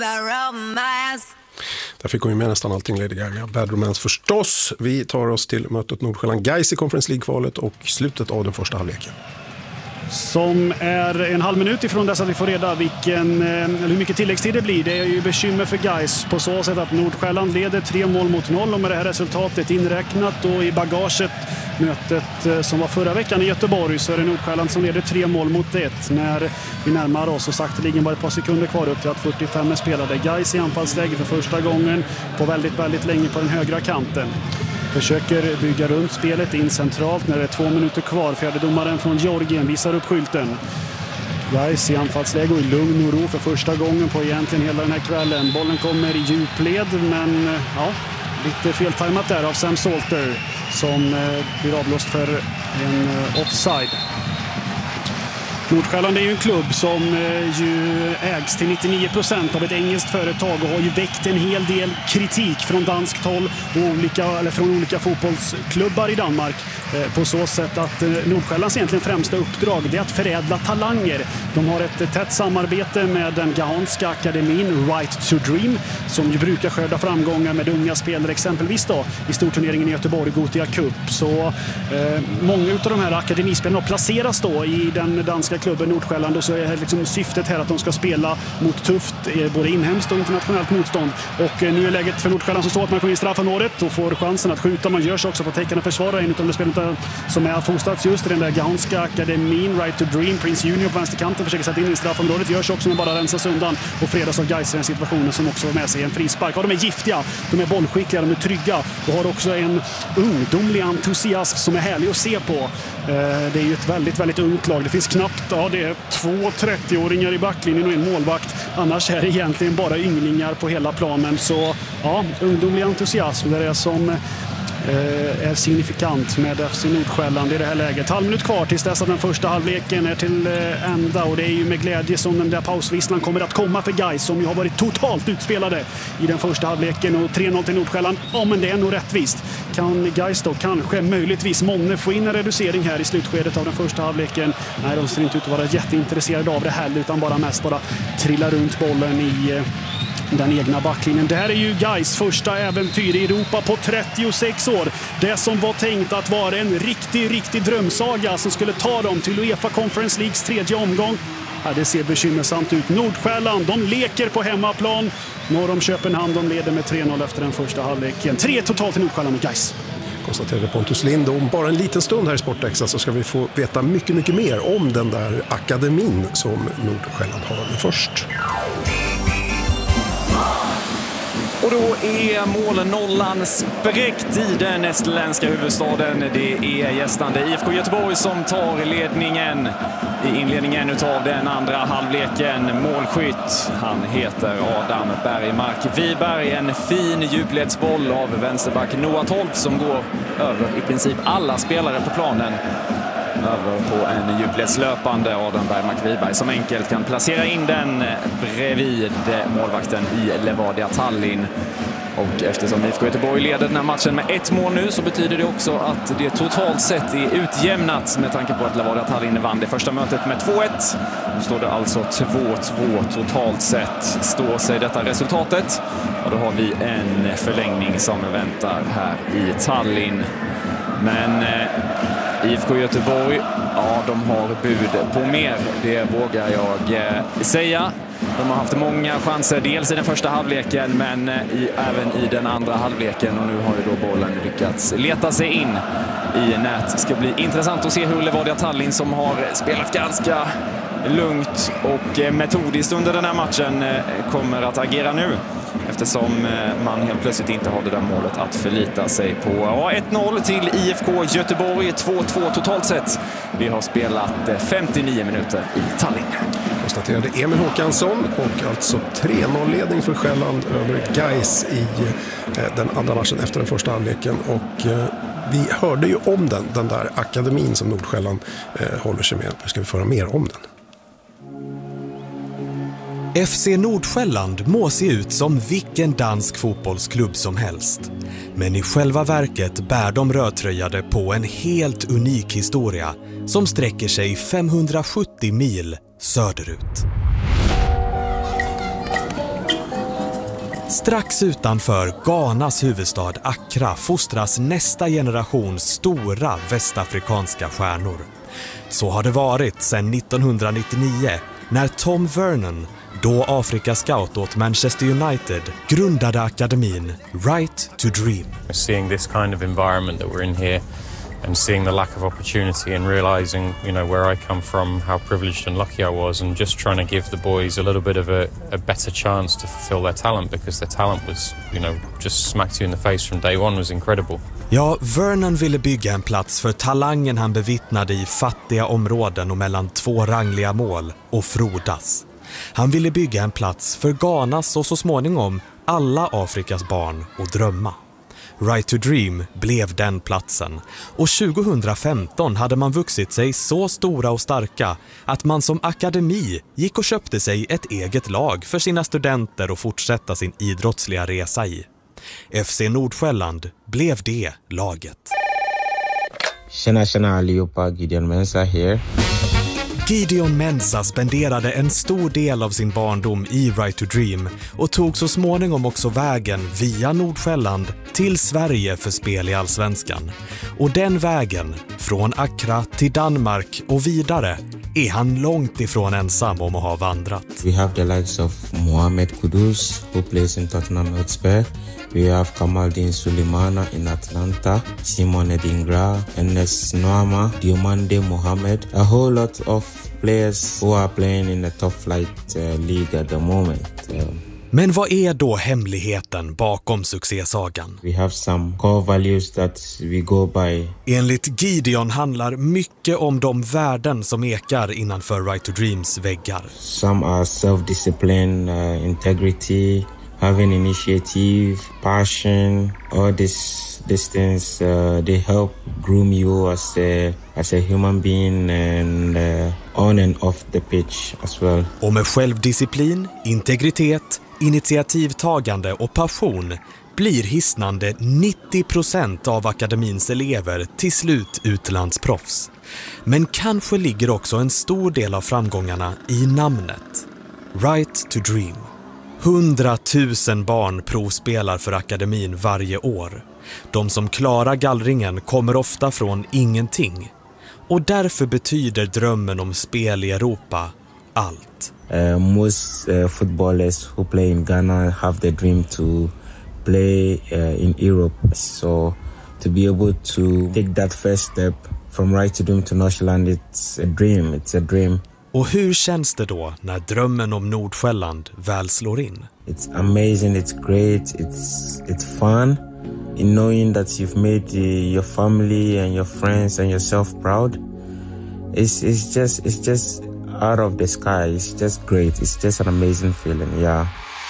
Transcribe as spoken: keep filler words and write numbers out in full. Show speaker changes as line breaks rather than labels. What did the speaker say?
Där fick hon ju med nästan allting, Lady Gaga. Bad Romance förstås. Vi tar oss till mötet Nordsjälland-Gais i Conference League-kvalet och slutet av den första halvleken.
Som är en halv minut ifrån dess att vi får reda vilken, eller hur mycket tilläggstid det blir. Det är ju bekymmer för Gais på så sätt att Nordsjälland leder tre mål mot noll, och med det här resultatet inräknat och i bagaget mötet som var förra veckan i Göteborg, så är det Nordsjälland som leder tre mål mot ett när vi närmar oss, och sakteligen bara ett par sekunder kvar upp till att fyrtiofem är spelade. Gais i anfallsläge för första gången på väldigt, väldigt länge på den högra kanten. Försöker bygga runt spelet in centralt när det är två minuter kvar. Fjärdedomaren från Georgien visar upp skylten. Gais i anfallsläge och i lugn och ro för första gången på egentligen hela den här kvällen. Bollen kommer i djupled, men ja, lite feltajmat där av Sam Salter som blir avblåst för en offside. Nordsjälland är ju en klubb som ju ägs till nittionio procent av ett engelskt företag och har ju väckt en hel del kritik från danskt håll och olika, eller från olika fotbollsklubbar i Danmark på så sätt att Nordsjällands egentligen främsta uppdrag är att förädla talanger. De har ett tätt samarbete med den gahanska akademin Right to Dream som ju brukar skörda framgångar med unga spelare, exempelvis då i storturneringen i Göteborg, Gothia Cup. Så eh, många av de här akademispelarna placeras då i den danska klubben Nordsjälland, och så är liksom syftet här att de ska spela mot tufft både inhemskt och internationellt motstånd. Och nu är läget för Nordsjälland så står att man kommer in i straffområdet och får chansen att skjuta. Man gör sig också på tecken att försvara en av de spelarna som är fostrats just i den där gahanska akademin Right to Dream. Prince Junior på vänsterkanten försöker sätta in i straffområdet, gör sig också med bara rensas undan och fredas av Gais i den situationen som också var med sig en frispark. Ja, de är giftiga, de är bollskickliga, de är trygga och har också en ungdomlig entusiasm som är härlig att se på. Det är ju ett väldigt, väldigt ungt lag. Det finns knappt, ja, det är två trettioåringar i backlinjen och en målvakt. Annars är det egentligen bara ynglingar på hela planen. Så ja, ungdomlig entusiasm, det är det som är signifikant med F C Nordsjälland i det här läget. Halv minut kvar tills dess att den första halvleken är till ända, och det är ju med glädje som den där pausvisslan kommer att komma för Gais som ju har varit totalt utspelade i den första halvleken, och tre noll till Nordsjälland. Ja, men det är nog rättvist. Kan Gais då kanske möjligtvis månne få in en reducering här i slutskedet av den första halvleken? Nej, de ser inte ut att vara jätteintresserade av det här, utan bara mest bara trilla runt bollen i den egna backlinjen. Det här är ju Gais första äventyr i Europa på trettiosex år. Det som var tänkt att vara en riktig, riktig drömsaga som skulle ta dem till UEFA Conference Leagues tredje omgång. Ja, det ser bekymmersamt ut. Nordsjälland, de leker på hemmaplan. Norr om Köpenhamn, de leder med tre noll efter den första halvleken. Tre totalt till Nordsjälland och Gais.
Konstaterade Pontus Lind. Om bara en liten stund här i Sportexa så ska vi få veta mycket, mycket mer om den där akademin som Nordsjälland har. Men först.
Och då är målnollan spräckt i den estländska huvudstaden. Det är gästande I F K Göteborg som tar ledningen i inledningen utav den andra halvleken. Målskytt, han heter Adam Bergmark Wiberg. En fin djupledsboll av vänsterback Noah Tolf som går över i princip alla spelare på planen. Över på en djupledslöpande Adam Bergmark Wiberg som enkelt kan placera in den bredvid målvakten i Levadia Tallinn. Och eftersom I F K Göteborg leder den här matchen med ett mål nu så betyder det också att det totalt sett är utjämnat med tanke på att Levadia Tallinn vann det första mötet med två ett. Nu står det alltså två två totalt sett. Står sig detta resultatet och då har vi en förlängning som väntar här i Tallinn. Men I F K Göteborg, ja, de har bud på mer, det vågar jag eh, säga. De har haft många chanser, dels i den första halvleken men i, även i den andra halvleken. Och nu har ju då bollen lyckats leta sig in i nät. Det ska bli intressant att se hur Levadia Tallinn, som har spelat ganska lugnt och metodiskt under den här matchen, kommer att agera nu. Eftersom man helt plötsligt inte har det där målet att förlita sig på. Ja, ett noll till I F K Göteborg, två två totalt sett. Vi har spelat femtionio minuter i Tallinn.
Konstaterade Emil Håkansson, och alltså tre noll-ledning för Själland över Gais i den andra matchen efter den första halvleken. Och vi hörde ju om den, den där akademin som Nordsjälland håller sig med. Nu ska vi föra mer om den.
F C Nordsjälland må se ut som vilken dansk fotbollsklubb som helst. Men i själva verket bär de rödtröjade på en helt unik historia som sträcker sig femhundrasjuttio mil söderut. Strax utanför Ghanas huvudstad Accra fostras nästa generation stora västafrikanska stjärnor. Så har det varit sedan nittonhundranittionio när Tom Vernon, då Afrika-scout åt Manchester United, grundade akademin Right to Dream.
Seeing this kind of environment that we're in here and seeing the lack of opportunity and realizing, you know, where I come from, how privileged and lucky I was, and just trying to give the boys a little bit of a, a better chance to fulfill their talent, because their talent was, you know, just smacked you in the face from day one, was incredible.
Ja, Vernon ville bygga en plats för talangen han bevittnade i fattiga områden och mellan två rangliga mål och frodas. Han ville bygga en plats för Ghanas och så småningom alla Afrikas barn att drömma. Right to Dream blev den platsen, och tjugohundrafemton hade man vuxit sig så stora och starka att man som akademi gick och köpte sig ett eget lag för sina studenter att fortsätta sin idrottsliga resa i. F C Nordsjälland blev det laget.
Tjena, tjena allihopa, Gideon Mensah här.
Gideon Mensah spenderade en stor del av sin barndom i Right to Dream och tog så småningom också vägen via Nordsjälland till Sverige för spel i Allsvenskan. Och den vägen, från Accra till Danmark och vidare, är han långt ifrån ensam om att ha vandrat.
We have the likes of Mohamed Kudus, who plays in Tottenham Hotspur. We have Kamaldeen Sulemana in Atlanta, Simone Dingra, Enes Noama, Diomande Mohamed, a whole lot of players who are playing in the top flight uh, league at the moment. Um,
Men vad är då hemligheten bakom succésagan?
We have some core values that we go by.
Enligt Gideon handlar mycket om de värden som ekar innanför Right to Dreams väggar.
Some are self-discipline, uh, integrity, having initiative, passion, all these these things uh, they help groom you as a as a human being and uh, on and off the pitch as well.
Och med självdisciplin, integritet, initiativtagande och passion blir hisnande nittio procent av akademins elever till slut utlandsproffs. Men kanske ligger också en stor del av framgångarna i namnet. Right to Dream. Hundratusen barn provspelar för akademin varje år. De som klarar gallringen kommer ofta från ingenting. Och därför betyder drömmen om spel i Europa allt.
Uh, most uh, footballers who play in Ghana have the dream to play uh, in Europe. So to be able to take that first step from Right to Dream to Nordsjälland, it's a dream. It's a dream.
Och hur känns det då när drömmen om Nordsjälland väl slår in?
It's amazing, it's great, it's it's fun. In knowing that you've made uh, your family and your friends and yourself proud. It's it's just it's just out of the sky. It's just great. It's just an amazing feeling, yeah.